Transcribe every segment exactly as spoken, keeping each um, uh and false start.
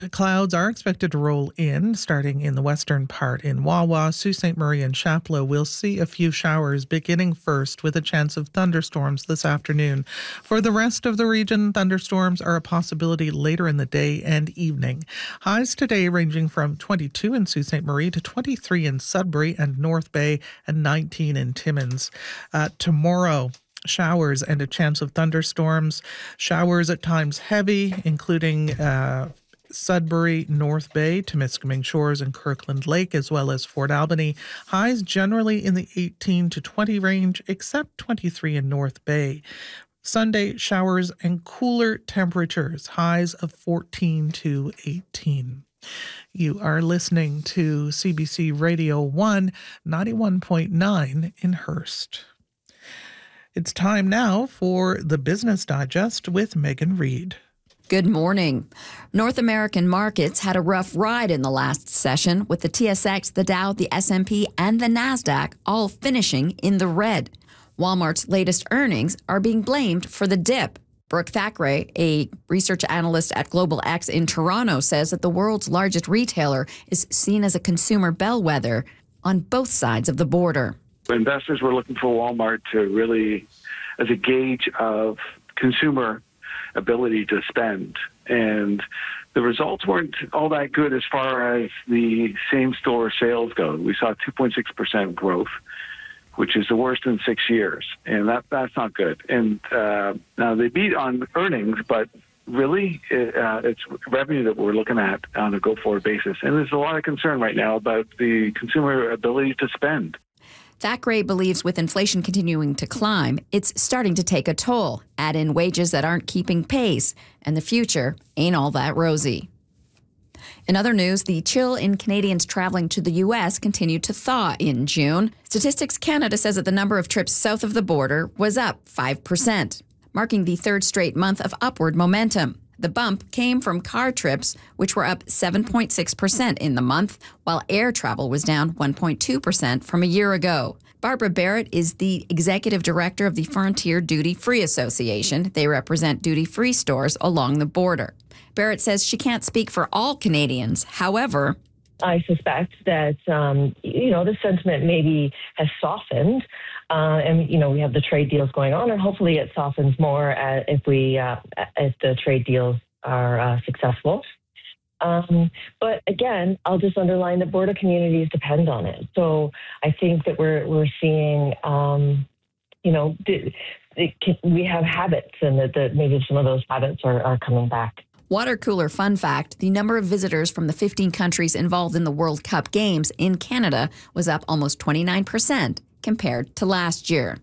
Clouds are expected to roll in, starting in the western part in Wawa, Sault Ste. Marie, and Chapleau. We'll see a few showers beginning first with a chance of thunderstorms this afternoon. For the rest of the region, thunderstorms are a possibility later in the day and evening. Highs today ranging from twenty-two in Sault Ste. Marie to twenty-three in Sudbury and North Bay and nineteen in Timmins. Uh, tomorrow, showers and a chance of thunderstorms. Showers at times heavy, including uh, Sudbury, North Bay, Temiskaming Shores, and Kirkland Lake, as well as Fort Albany. Highs generally in the eighteen to twenty range, except twenty-three in North Bay. Sunday, showers and cooler temperatures, highs of fourteen to eighteen. You are listening to C B C Radio one, ninety-one point nine in Hearst. It's time now for the Business Digest with Megan Reid. Good morning. North American markets had a rough ride in the last session, with the T S X, the Dow, the S and P, and the NASDAQ all finishing in the red. Walmart's latest earnings are being blamed for the dip. Brooke Thackeray, a research analyst at Global X in Toronto, says that the world's largest retailer is seen as a consumer bellwether on both sides of the border. Investors were looking for Walmart to really, as a gauge of consumer ability to spend, and the results weren't all that good as far as the same-store sales go. We saw two point six percent growth, which is the worst in six years, and that that's not good. And uh, now they beat on earnings, but really it, uh, it's revenue that we're looking at on a go-forward basis. And there's a lot of concern right now about the consumer ability to spend. Thackeray believes with inflation continuing to climb, it's starting to take a toll. Add in wages that aren't keeping pace, and the future ain't all that rosy. In other news, the chill in Canadians traveling to the U S continued to thaw in June. Statistics Canada says that the number of trips south of the border was up five percent, marking the third straight month of upward momentum. The bump came from car trips, which were up seven point six percent in the month, while air travel was down one point two percent from a year ago. Barbara Barrett is the executive director of the Frontier Duty Free Association. They represent duty-free stores along the border. Barrett says she can't speak for all Canadians. However, I suspect that, um, you know, the sentiment maybe has softened. Uh, and, you know, we have the trade deals going on, and hopefully it softens more uh, if we, uh, if the trade deals are uh, successful. Um, but again, I'll just underline that border communities depend on it. So I think that we're we're seeing, um, you know, th- it can, we have habits, and that, that maybe some of those habits are, are coming back. Water cooler fun fact, the number of visitors from the fifteen countries involved in the World Cup Games in Canada was up almost twenty-nine percent compared to last year.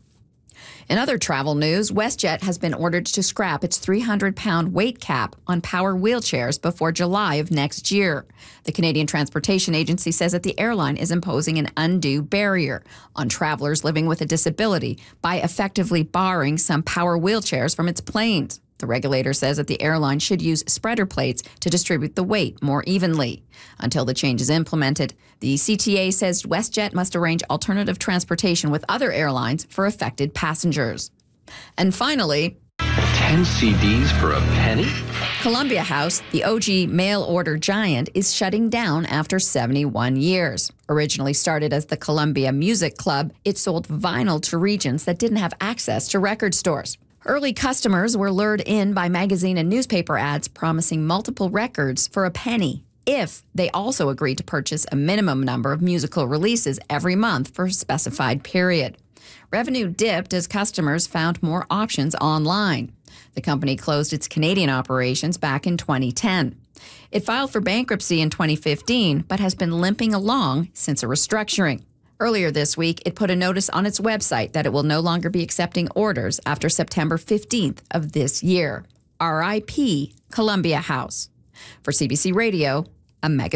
In other travel news, WestJet has been ordered to scrap its three hundred pound weight cap on power wheelchairs before July of next year. The Canadian Transportation Agency says that the airline is imposing an undue barrier on travelers living with a disability by effectively barring some power wheelchairs from its planes. The regulator says that the airline should use spreader plates to distribute the weight more evenly. Until the change is implemented, the C T A says WestJet must arrange alternative transportation with other airlines for affected passengers. And finally, ten C Ds for a penny? Columbia House, the O G mail-order giant, is shutting down after seventy-one years. Originally started as the Columbia Music Club, it sold vinyl to regions that didn't have access to record stores. Early customers were lured in by magazine and newspaper ads promising multiple records for a penny if they also agreed to purchase a minimum number of musical releases every month for a specified period. Revenue dipped as customers found more options online. The company closed its Canadian operations back in twenty ten. It filed for bankruptcy in twenty fifteen, but has been limping along since a restructuring. Earlier this week, it put a notice on its website that it will no longer be accepting orders after September fifteenth of this year. R I P Columbia House. For C B C Radio, I'm Megan